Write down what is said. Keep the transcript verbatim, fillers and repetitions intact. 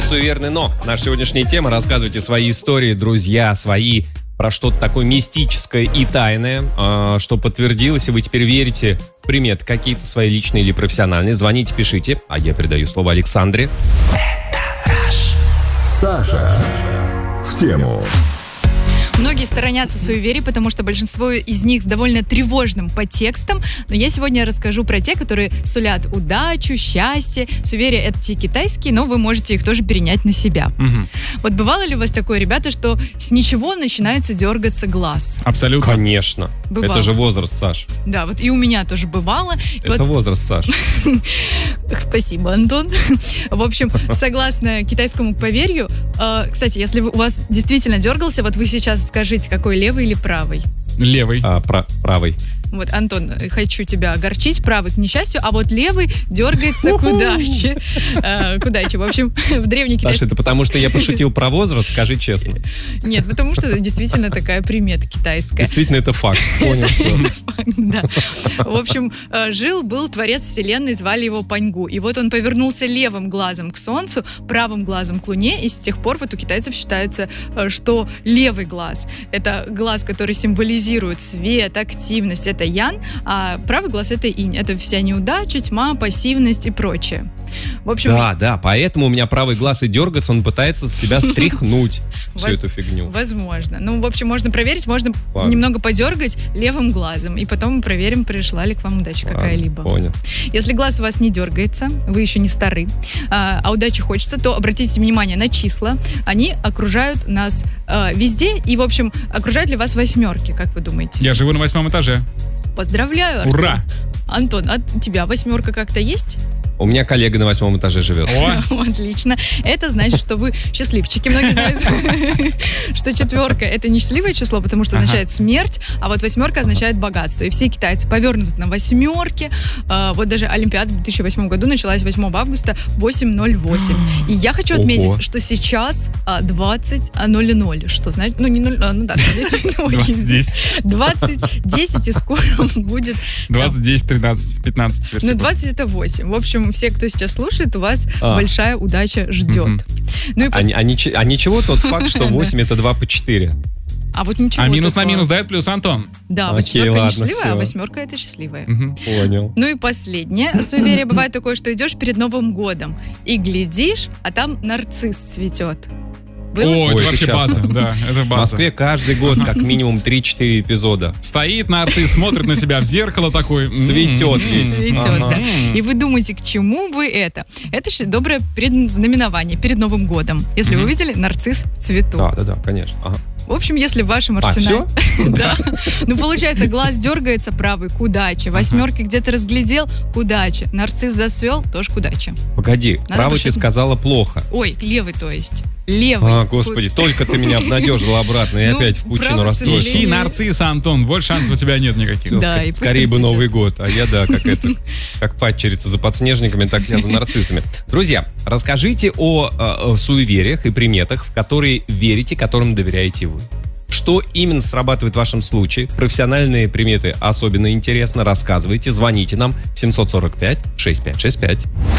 суеверный, но наша сегодняшняя тема. Рассказывайте свои истории, друзья, свои про что-то такое мистическое и тайное, э, что подтвердилось, и вы теперь верите в приметы какие-то свои личные или профессиональные. Звоните, пишите, а я передаю слово Александре. Саша в тему. Многие сторонятся суеверий, потому что большинство из них с довольно тревожным подтекстом. Но я сегодня расскажу про те, которые сулят удачу, счастье. Суеверия — это те китайские, но вы можете их тоже перенять на себя. Угу. Вот бывало ли у вас такое, ребята, что с ничего начинается дергаться глаз? Абсолютно. Конечно. Бывало. Это же возраст, Саш. Да, вот и у меня тоже бывало. Это вот... возраст, Саш. Спасибо, Антон. В общем, согласно китайскому поверью, э, кстати, если у вас действительно дергался, вот вы сейчас скажите, какой, левый или правый? Левый. А, про- правый. Вот, Антон, хочу тебя огорчить, правый к несчастью, а вот левый дергается к удаче. Э, к удаче. В общем, в древнекитайском... Саша, это потому что я пошутил про возраст, скажи честно. Нет, потому что это действительно такая примета китайская. Действительно, это факт. Понял, все. Да. В общем, э, жил-был творец вселенной, звали его Паньгу. И вот он повернулся левым глазом к солнцу, правым глазом к луне, и с тех пор вот у китайцев считается, э, что левый глаз — это глаз, который символизирует свет, активность, это ян, а правый глаз — это инь. Это вся неудача, тьма, пассивность и прочее. В общем, Да, да, поэтому у меня правый глаз и дергается, он пытается с себя стряхнуть всю эту фигню. Возможно. Ну, в общем, можно проверить, можно Ладно. немного подергать левым глазом, и потом мы проверим, пришла ли к вам удача Ладно, какая-либо. Понял. Если глаз у вас не дергается, вы еще не стары, а, а удачи хочется, то обратите внимание на числа. Они окружают нас а, везде, и, в общем, окружают ли вас восьмерки, как вы думаете? Я живу на восьмом этаже. Поздравляю, Артур. Ура! Антон, а у тебя восьмерка как-то есть? У меня коллега на восьмом этаже живет. О, Отлично. Это значит, что вы счастливчики. Многие знают, что четверка — это несчастливое число, потому что означает смерть, а вот восьмерка означает богатство. И все китайцы повернуты на восьмерке. А, вот даже Олимпиада в две тысячи восьмом году началась восьмого августа в восемь ноль восемь. И я хочу отметить, Ого. что сейчас а, двадцать ноль ноль. Что значит? Ну, не ноль, а, ну да, двадцать десять. двадцать десять, и скоро будет... двадцать, десять, тринадцать, пятнадцать. Ну, двадцать это восемь. В общем, все, кто сейчас слушает, у вас А. большая удача ждет. Мгм. Ну и А, пос- ни- а ниче- а ничего тот факт, что Да. восемь это два по четыре. а вот ничего. А минус на такого. минус дает плюс, Антон? Да, вот Окей, четверка ладно, несчастливая, а всё. восьмерка это счастливая. Мгм. Понял. Ну и последнее суеверие бывает такое, что идешь перед Новым годом и глядишь, а там нарцисс цветет. Было? О, Ой, это это вообще часто. база, да, это В база. Москве каждый год как минимум три-четыре эпизода. Стоит нарцисс, смотрит на себя в зеркало такой. м-м-м. Цветет весь. Цветет, Ага. да. И вы думаете, к чему бы это? Это же доброе предзнаменование перед Новым годом. Если вы Мгм. увидели нарцисс в цвету. Да, да, да, конечно. Ага. В общем, если в вашем А, арсенале... все? Да. Ну, получается, глаз дергается правый к удаче. Восьмерки где-то разглядел — к удаче. Нарцисс засвел — тоже к удаче. Погоди, Надо правый ты пошутить. сказала плохо. Ой, левый, то есть. Левый. А, господи, только ты меня обнадежил обратно и Ну, опять в пучину правый, к расстройства. сожалению. Ищи нарцисса, Антон, больше шансов у тебя нет никаких. Да, и пусть Скорее он бы цветет. Новый год. А я, да, как это, как падчерица за подснежниками, так я за нарциссами. Друзья, расскажите о, э, о суевериях и приметах, в которые верите, которым доверяете вы. Что именно срабатывает в вашем случае? Профессиональные приметы особенно интересно. Рассказывайте, звоните нам семь сорок пять шестьдесят пять шестьдесят пять.